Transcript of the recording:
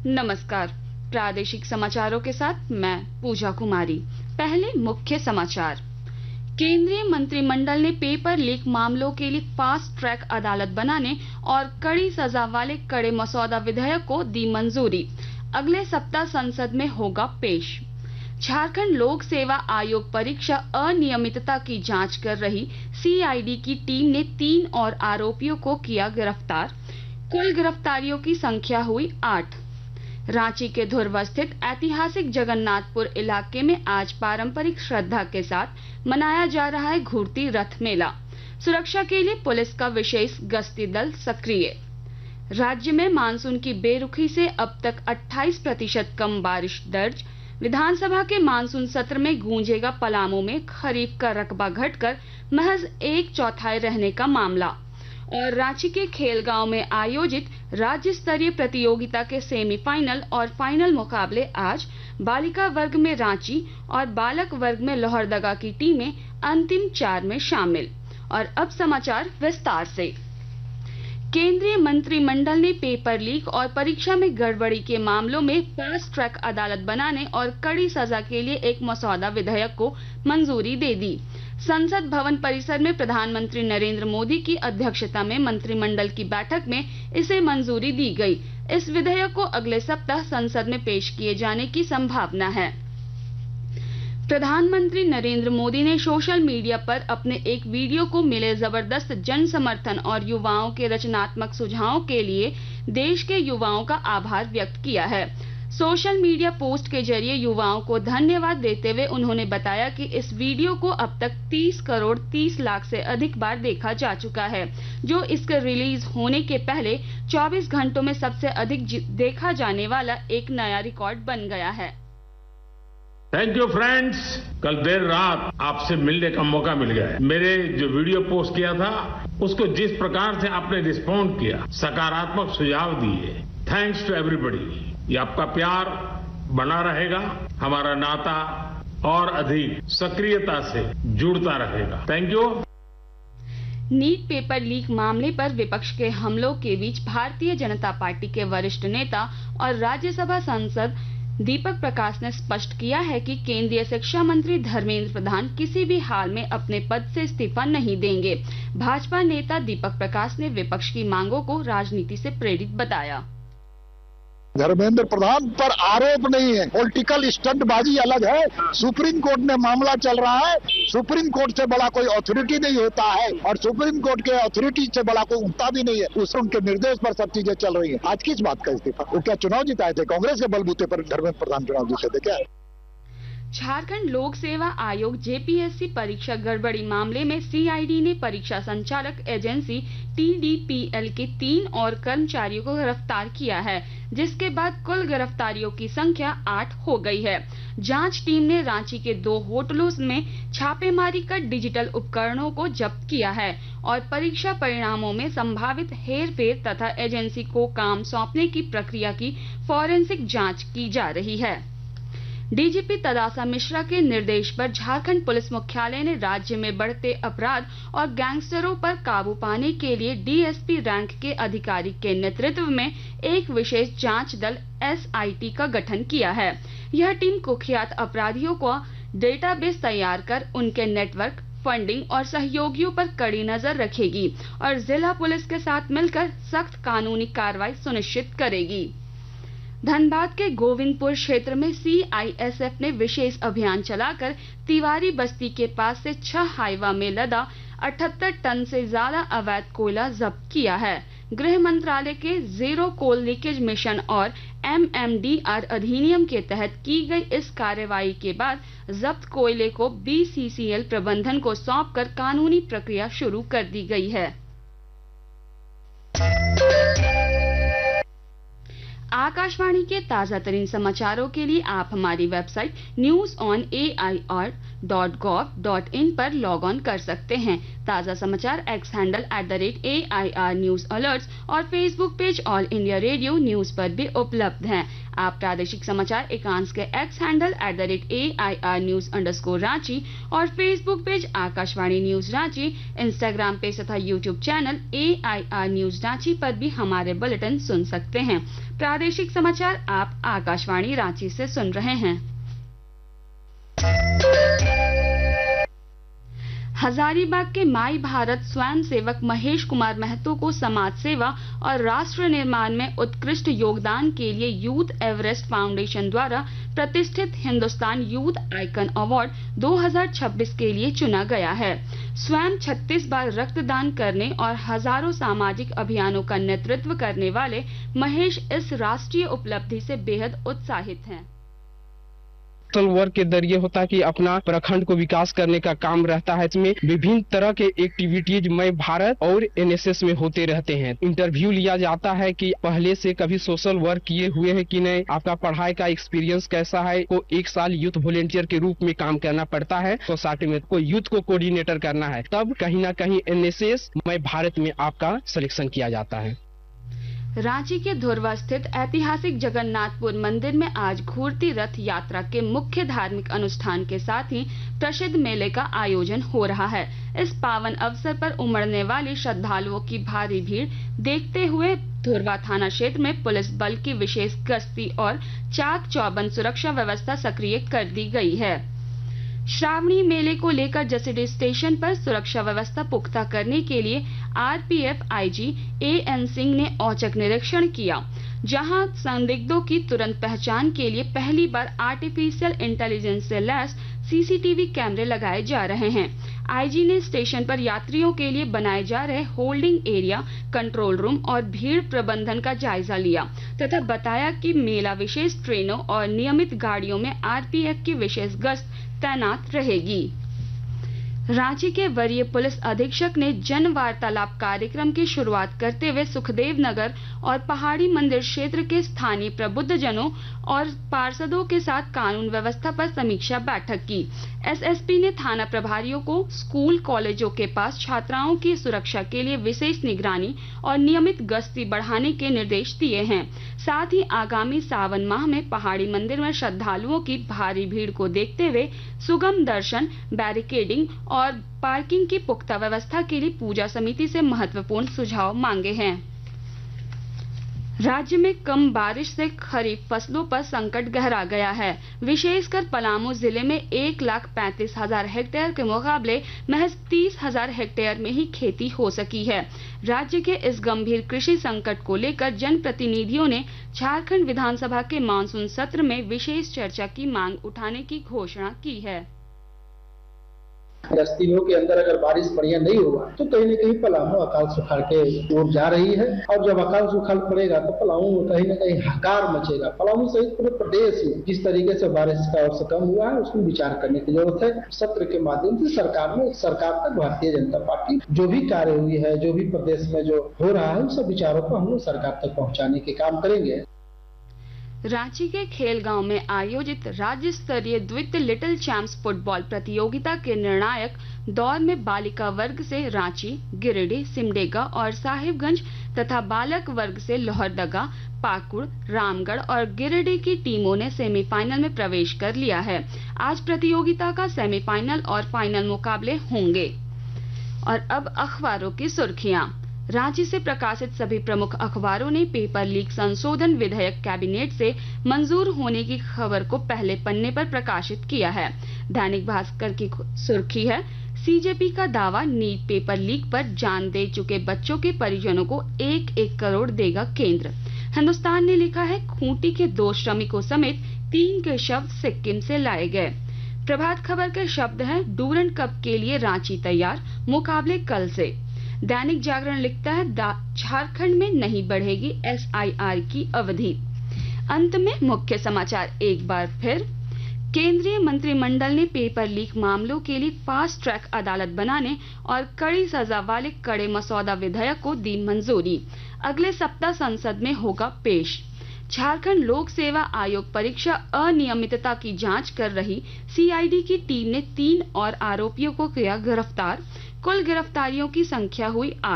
नमस्कार। प्रादेशिक समाचारों के साथ मैं पूजा कुमारी। पहले मुख्य समाचार। केंद्रीय मंत्रिमंडल ने पेपर लीक मामलों के लिए फास्ट ट्रैक अदालत बनाने और कड़ी सजा वाले कड़े मसौदा विधेयक को दी मंजूरी। अगले सप्ताह संसद में होगा पेश। झारखंड लोक सेवा आयोग परीक्षा अनियमितता की जांच कर रही सीआईडी की टीम ने 3 और आरोपियों को किया गिरफ्तार। कुल गिरफ्तारियों की संख्या हुई 8। रांची के धुर्वा स्थित ऐतिहासिक जगन्नाथपुर इलाके में आज पारंपरिक श्रद्धा के साथ मनाया जा रहा है घूरती रथ मेला। सुरक्षा के लिए पुलिस का विशेष गश्ती दल सक्रिय। राज्य में मानसून की बेरुखी से अब तक 28% कम बारिश दर्ज। विधानसभा के मानसून सत्र में गूंजेगा पलामू में खरीफ का रकबा घटकर महज 1/4 रहने का मामला। और रांची के खेलगांव में आयोजित राज्य स्तरीय प्रतियोगिता के सेमीफाइनल और फाइनल मुकाबले आज बालिका वर्ग में रांची और बालक वर्ग में लोहरदगा की टीमें अंतिम 4 में शामिल। और अब समाचार विस्तार से। केंद्रीय मंत्रिमंडल ने पेपर लीक और परीक्षा में गड़बड़ी के मामलों में फास्ट ट्रैक अदालत बनाने और कड़ी सजा के लिए एक मसौदा विधेयक को मंजूरी दे दी। संसद भवन परिसर में प्रधानमंत्री नरेंद्र मोदी की अध्यक्षता में मंत्रिमंडल की बैठक में इसे मंजूरी दी गई। इस विधेयक को अगले सप्ताह संसद में पेश किए जाने की संभावना है। प्रधानमंत्री नरेंद्र मोदी ने सोशल मीडिया पर अपने एक वीडियो को मिले जबरदस्त जन समर्थन और युवाओं के रचनात्मक सुझावों के लिए देश के युवाओं का आभार व्यक्त किया है। सोशल मीडिया पोस्ट के जरिए युवाओं को धन्यवाद देते हुए उन्होंने बताया कि इस वीडियो को अब तक 30 करोड़ 30 लाख से अधिक बार देखा जा चुका है, जो इसके रिलीज होने के पहले 24 घंटों में सबसे अधिक देखा जाने वाला एक नया रिकॉर्ड बन गया है। Thank you friends. कल देर रात आपसे मिलने का मौका मिल गया है। मेरे जो वीडियो पोस्ट किया था उसको जिस प्रकार से आपने रिस्पॉन्ड किया, सकारात्मक सुझाव दिए, थैंक्स टू एवरीबॉडी। ये आपका प्यार बना रहेगा, हमारा नाता और अधिक सक्रियता से जुड़ता रहेगा। Thank you. NEET paper leak मामले पर विपक्ष के हमलों के बीच भारतीय जनता पार्टी के वरिष्ठ नेता और राज्यसभा सांसद दीपक प्रकाश ने स्पष्ट किया है कि केंद्रीय शिक्षा मंत्री धर्मेंद्र प्रधान किसी भी हाल में अपने पद से इस्तीफा नहीं देंगे। भाजपा नेता दीपक प्रकाश ने विपक्ष की मांगों को राजनीति से प्रेरित बताया। धर्मेंद्र प्रधान पर आरोप नहीं है, पॉलिटिकल स्टंटबाजी अलग है। सुप्रीम कोर्ट में मामला चल रहा है। सुप्रीम कोर्ट से बड़ा कोई अथॉरिटी नहीं होता है और सुप्रीम कोर्ट के अथॉरिटी से बड़ा कोई उठता भी नहीं है। उससे उनके निर्देश पर सब चीजें चल रही है। आज किस बात का इस्तीफा? वो क्या चुनाव जिताए थे? कांग्रेस के बलबूते पर धर्मेंद्र प्रधान चुनाव जीते थे क्या? झारखंड लोक सेवा आयोग जेपीएससी परीक्षा गड़बड़ी मामले में सीआईडी ने परीक्षा संचालक एजेंसी टीडीपीएल के 3 और कर्मचारियों को गिरफ्तार किया है, जिसके बाद कुल गिरफ्तारियों की संख्या 8 हो गई है। जांच टीम ने रांची के 2 होटलों में छापेमारी कर डिजिटल उपकरणों को जब्त किया है और परीक्षा परिणामों में संभावित हेरफेर तथा एजेंसी को काम सौंपने की प्रक्रिया की फॉरेंसिक जांच की जा रही है। डीजीपी तदासा मिश्रा के निर्देश पर झारखंड पुलिस मुख्यालय ने राज्य में बढ़ते अपराध और गैंगस्टरों पर काबू पाने के लिए डीएसपी रैंक के अधिकारी के नेतृत्व में एक विशेष जांच दल एसआईटी का गठन किया है। यह टीम कुख्यात अपराधियों को डेटाबेस तैयार कर उनके नेटवर्क, फंडिंग और सहयोगियों पर कड़ी नजर रखेगी और जिला पुलिस के साथ मिलकर सख्त कानूनी कार्रवाई सुनिश्चित करेगी। धनबाद के गोविंदपुर क्षेत्र में सीआईएसएफ ने विशेष अभियान चलाकर तिवारी बस्ती के पास से 6 हाइवा में लदा 78 टन से ज्यादा अवैध कोयला जब्त किया है। गृह मंत्रालय के जीरो कोल लीकेज मिशन और एमएमडीआर अधिनियम के तहत की गई इस कार्रवाई के बाद जब्त कोयले को बीसीसीएल प्रबंधन को सौंपकर कानूनी प्रक्रिया शुरू कर दी गई है। आकाशवाणी के ताजा तरीन समाचारों के लिए आप हमारी वेबसाइट newsonair.gov.in पर लॉग ऑन कर सकते हैं। ताजा समाचार x handle @AIR news alerts और Facebook page all India radio news पर भी उपलब्ध हैं। आप प्रादेशिक समाचार एकांश के एक्स हैंडल @AIR News_Ranchi और Facebook page Akashvani news Ranchi, Instagram page तथा YouTube channel AIR news Ranchi पर भी हमारे बुलेटिन सुन सकते हैं। प्रादेशिक समाचार आप आकाशवाणी रांची से सुन रहे हैं। हजारीबाग के माई भारत स्वयंसेवक महेश कुमार महतो को समाज सेवा और राष्ट्र निर्माण में उत्कृष्ट योगदान के लिए यूथ एवरेस्ट फाउंडेशन द्वारा प्रतिष्ठित हिंदुस्तान यूथ आइकन अवार्ड 2026 के लिए चुना गया है। स्वयं 36 बार रक्तदान करने और हजारों सामाजिक अभियानों का नेतृत्व करने वाले महेश इस राष्ट्रीय उपलब्धि से बेहद उत्साहित हैं। सोशल वर्क के जरिए होता है कि अपना प्रखंड को विकास करने का काम रहता है। इसमें विभिन्न तरह के एक्टिविटीज मैं भारत और NSS में होते रहते हैं। इंटरव्यू लिया जाता है कि पहले से कभी सोशल वर्क किए हुए हैं कि नहीं, आपका पढ़ाई का एक्सपीरियंस कैसा है। को 1 साल यूथ वॉलेंटियर के रूप में काम करना पड़ता है सोसाइटी में, कोई यूथ को कोऑर्डिनेटर करना है, तब कहीं ना कहीं NSS मैं भारत में आपका सिलेक्शन किया जाता है। रांची के धुर्वा स्थित ऐतिहासिक जगन्नाथपुर मंदिर में आज घूरती रथ यात्रा के मुख्य धार्मिक अनुष्ठान के साथ ही प्रसिद्ध मेले का आयोजन हो रहा है। इस पावन अवसर पर उमड़ने वाली श्रद्धालुओं की भारी भीड़ देखते हुए धुर्वा थाना क्षेत्र में पुलिस बल की विशेष गश्ती और चाक चौबंद सुरक्षा व्यवस्था सक्रिय कर दी गई है। श्रावणी मेले को लेकर जसीडीह स्टेशन पर सुरक्षा व्यवस्था पुख्ता करने के लिए RPF IG AN सिंह ने औचक निरीक्षण किया, जहां संदिग्धों की तुरंत पहचान के लिए पहली बार आर्टिफिशियल इंटेलिजेंस से लैस CCTV कैमरे लगाए जा रहे हैं। IG ने स्टेशन पर यात्रियों के लिए बनाए जा रहे होल्डिंग एरिया, कंट्रोल रूम और भीड़ प्रबंधन का जायजा लिया तथा बताया कि मेला विशेष ट्रेनों और नियमित गाड़ियों में RPF की विशेष गश्त तैनात रहेगी। रांची के वरीय पुलिस अधीक्षक ने जन वार्तालाप कार्यक्रम की शुरुआत करते हुए सुखदेव नगर और पहाड़ी मंदिर क्षेत्र के स्थानीय प्रबुद्धजनों और पार्षदों के साथ कानून व्यवस्था पर समीक्षा बैठक की। SSP ने थाना प्रभारियों को स्कूल कॉलेजों के पास छात्राओं की सुरक्षा के लिए विशेष निगरानी और नियमित गश्ती बढ़ाने के निर्देश दिए हैं। साथ ही आगामी सावन माह में पहाड़ी मंदिर में श्रद्धालुओं की भारी भीड़ को देखते हुए सुगम दर्शन, बैरिकेडिंग और पार्किंग की पुख्ता व्यवस्था के लिए पूजा समिति से महत्वपूर्ण सुझाव मांगे हैं। राज्य में कम बारिश से खरीफ फसलों पर संकट गहरा गया है। विशेषकर पलामू जिले में 1,35,000 हेक्टेयर के मुकाबले महज 30,000 हेक्टेयर में ही खेती हो सकी है। राज्य के इस गंभीर कृषि संकट को लेकर जनप्रतिनिधियों ने झारखंड विधानसभा के मानसून सत्र में विशेष चर्चा की मांग उठाने की घोषणा की है। 10 दिनों के अंदर अगर बारिश बढ़िया नहीं हुआ तो कहीं न कहीं पलामू अकाल सुखाड़ के ओर जा रही है, और जब अकाल सुखाड़ पड़ेगा तो पलामू में कहीं न कहीं हाहाकार मचेगा। पलामू सहित पूरे प्रदेश में जिस तरीके से बारिश का औसत कम हुआ है उसमें विचार करने की जरूरत है। सत्र के माध्यम से सरकार तक भारतीय जनता पार्टी जो भी कार्य हुई है, जो भी प्रदेश में जो हो रहा है, उन सब विचारों को हम लोग सरकार तक पहुँचाने के काम करेंगे। रांची के खेलगांव में आयोजित राज्य स्तरीय द्वितीय लिटिल चैंप्स फुटबॉल प्रतियोगिता के निर्णायक दौर में बालिका वर्ग से रांची, गिरिडीह, सिमडेगा और साहिबगंज तथा बालक वर्ग से लोहरदगा, पाकुड़, रामगढ़ और गिरिडीह की टीमों ने सेमीफाइनल में प्रवेश कर लिया है। आज प्रतियोगिता का सेमीफाइनल और फाइनल मुकाबले होंगे। और अब अखबारों की सुर्खियां। रांची से प्रकाशित सभी प्रमुख अखबारों ने पेपर लीक संशोधन विधेयक कैबिनेट से मंजूर होने की खबर को पहले पन्ने पर प्रकाशित किया है। दैनिक भास्कर की सुर्खी है, CJP का दावा, नीट पेपर लीक पर जान दे चुके बच्चों के परिजनों को 1-1 करोड़ देगा केंद्र। हिंदुस्तान ने लिखा है, खूंटी के 2 श्रमिकों समेत 3 के शव सिक्किम से लाए गए। प्रभात खबर के शब्द हैं, डूरंड कप के लिए रांची तैयार, मुकाबले कल से। दैनिक जागरण लिखता है, झारखंड में नहीं बढ़ेगी SIR की अवधि। अंत में मुख्य समाचार एक बार फिर। केंद्रीय मंत्रिमंडल ने पेपर लीक मामलों के लिए फास्ट ट्रैक अदालत बनाने और कड़ी सजा वाले कड़े मसौदा विधेयक को दी मंजूरी। अगले सप्ताह संसद में होगा पेश। झारखंड लोक सेवा आयोग परीक्षा अनियमितता की जांच कर रही CID की टीम ने 3 और आरोपियों को किया गिरफ्तार। कुल गिरफ्तारियों की संख्या हुई 8।